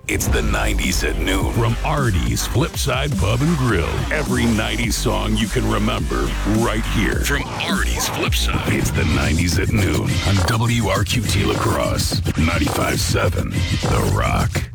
It's the 90s at noon from Artie's Flipside Pub and Grill. Every 90s song you can remember right here from Artie's Flipside. It's the 90s at noon on WRQT La Crosse, 95.7 The Rock.